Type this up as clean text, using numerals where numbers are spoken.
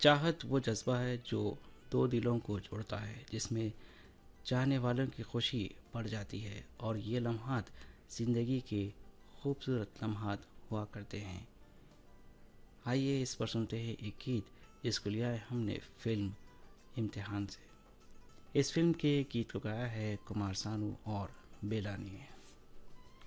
चाहत वो जज्बा है जो दो दिलों को जोड़ता है, जिसमें चाहने वालों की खुशी बढ़ जाती है और ये लम्हात ज़िंदगी के खूबसूरत लम्हात हुआ करते हैं। आइए इस पर सुनते हैं एक गीत जिसको लिया है हमने फिल्म इम्तिहान से। इस फिल्म के गीत को गाया है कुमार सानू और बेला ने।